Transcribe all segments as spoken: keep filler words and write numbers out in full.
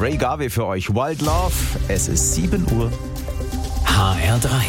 Ray Garvey für euch. Wild Love. Es ist sieben Uhr. H R drei.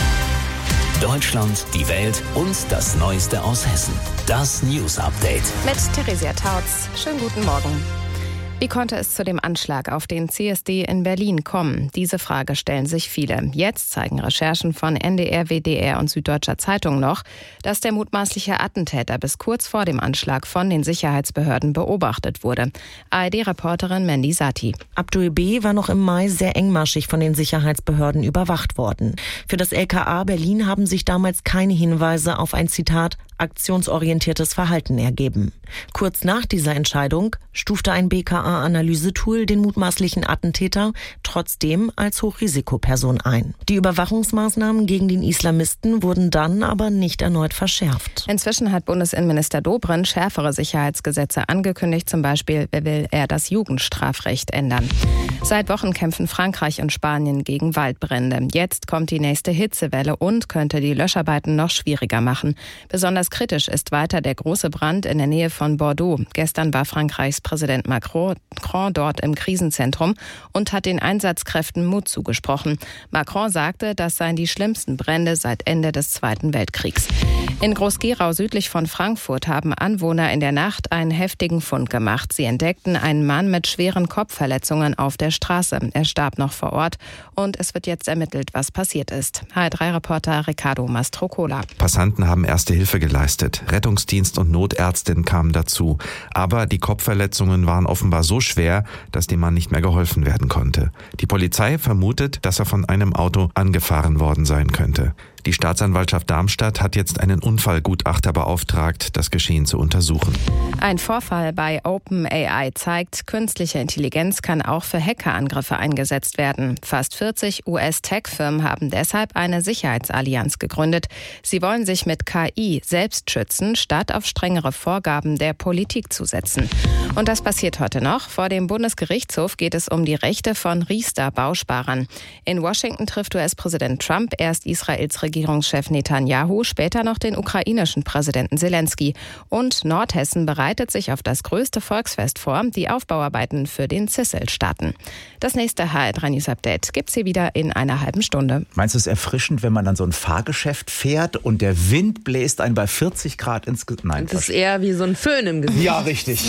Deutschland, die Welt und das Neueste aus Hessen. Das News Update. Mit Theresia Tautz. Schönen guten Morgen. Wie konnte es zu dem Anschlag auf den C S D in Berlin kommen? Diese Frage stellen sich viele. Jetzt zeigen Recherchen von N D R, W D R und Süddeutscher Zeitung noch, dass der mutmaßliche Attentäter bis kurz vor dem Anschlag von den Sicherheitsbehörden beobachtet wurde. A R D-Reporterin Mandy Sati. Abdul B. war noch im Mai sehr engmaschig von den Sicherheitsbehörden überwacht worden. Für das L K A Berlin haben sich damals keine Hinweise auf ein, Zitat, aktionsorientiertes Verhalten ergeben. Kurz nach dieser Entscheidung stufte ein B K A-Analysetool den mutmaßlichen Attentäter trotzdem als Hochrisikoperson ein. Die Überwachungsmaßnahmen gegen den Islamisten wurden dann aber nicht erneut verschärft. Inzwischen hat Bundesinnenminister Dobrindt schärfere Sicherheitsgesetze angekündigt. Zum Beispiel will er das Jugendstrafrecht ändern. Seit Wochen kämpfen Frankreich und Spanien gegen Waldbrände. Jetzt kommt die nächste Hitzewelle und könnte die Löscharbeiten noch schwieriger machen. Besonders kritisch ist weiter der große Brand in der Nähe von Bordeaux. Gestern war Frankreichs Präsident Macron dort im Krisenzentrum und hat den Einsatzkräften Mut zugesprochen. Macron sagte, das seien die schlimmsten Brände seit Ende des Zweiten Weltkriegs. In Groß-Gerau südlich von Frankfurt haben Anwohner in der Nacht einen heftigen Fund gemacht. Sie entdeckten einen Mann mit schweren Kopfverletzungen auf der Straße. Er starb noch vor Ort und es wird jetzt ermittelt, was passiert ist. H R drei Reporter Ricardo Mastrocola. Passanten haben erste Hilfe geleistet. Rettungsdienst und Notärztin kamen dazu. Aber die Kopfverletzungen waren offenbar so schwer, dass dem Mann nicht mehr geholfen werden konnte. Die Polizei vermutet, dass er von einem Auto angefahren worden sein könnte. Die Staatsanwaltschaft Darmstadt hat jetzt einen Unfallgutachter beauftragt, das Geschehen zu untersuchen. Ein Vorfall bei OpenAI zeigt, künstliche Intelligenz kann auch für Hackerangriffe eingesetzt werden. Fast vierzig U S-Tech-Firmen haben deshalb eine Sicherheitsallianz gegründet. Sie wollen sich mit K I selbst schützen, statt auf strengere Vorgaben der Politik zu setzen. Und das passiert heute noch. Vor dem Bundesgerichtshof geht es um die Rechte von Riester-Bausparern. In Washington trifft U S-Präsident Trump erst Israels Regierungschef Netanyahu, später noch den ukrainischen Präsidenten Zelensky. Und Nordhessen bereitet sich auf das größte Volksfest vor. Die Aufbauarbeiten für den Zissel starten. Das nächste H R drei News Update gibt's hier wieder in einer halben Stunde. Meinst du es erfrischend, wenn man dann so ein Fahrgeschäft fährt und der Wind bläst einen bei vierzig Grad ins Gesicht? Nein, das ist eher wie so ein Föhn im Gesicht. Ja, richtig.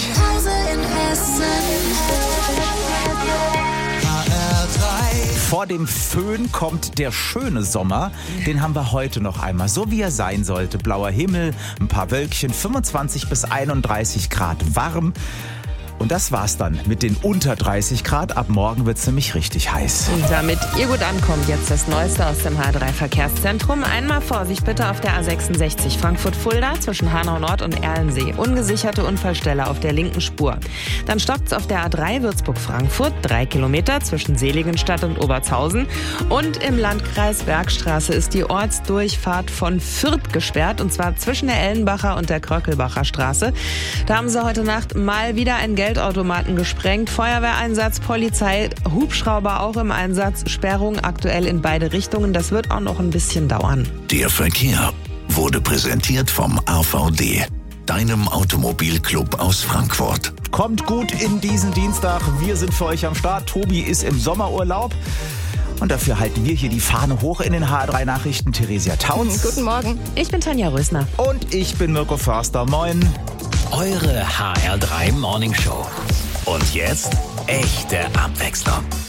Vor dem Föhn kommt der schöne Sommer. Den haben wir heute noch einmal, so wie er sein sollte. Blauer Himmel, ein paar Wölkchen, fünfundzwanzig bis einunddreißig Grad warm. Und das war's dann mit den unter dreißig Grad. Ab morgen wird's nämlich richtig heiß. Und damit ihr gut ankommt, jetzt das Neueste aus dem H R drei Verkehrszentrum. Einmal Vorsicht bitte auf der A sechsundsechzig Frankfurt-Fulda zwischen Hanau Nord und Erlensee. Ungesicherte Unfallstelle auf der linken Spur. Dann stoppt's auf der A drei Würzburg-Frankfurt, drei Kilometer zwischen Seligenstadt und Obertshausen. Und im Landkreis Bergstraße ist die Ortsdurchfahrt von Fürth gesperrt. Und zwar zwischen der Ellenbacher und der Kröckelbacher Straße. Da haben sie heute Nacht mal wieder ein Geldautomaten gesprengt. Feuerwehreinsatz, Polizei, Hubschrauber auch im Einsatz. Sperrung aktuell in beide Richtungen. Das wird auch noch ein bisschen dauern. Der Verkehr wurde präsentiert vom A V D, deinem Automobilclub aus Frankfurt. Kommt gut in diesen Dienstag. Wir sind für euch am Start. Tobi ist im Sommerurlaub. Und dafür halten wir hier die Fahne hoch in den H R drei Nachrichten. Theresia Tautz. Guten Morgen. Ich bin Tanja Rösner. Und ich bin Mirko Förster. Moin. Eure H R drei Morning Show. Und jetzt echte Abwechslung.